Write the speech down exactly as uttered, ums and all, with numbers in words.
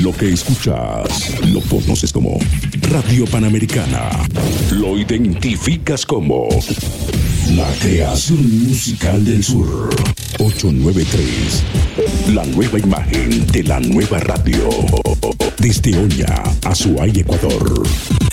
Lo que escuchas lo conoces como Radio Panamericana. Lo identificas como la creación musical del sur. ochocientos noventa y tres. La nueva imagen de la nueva radio. Desde Oña, Azuay, Ecuador.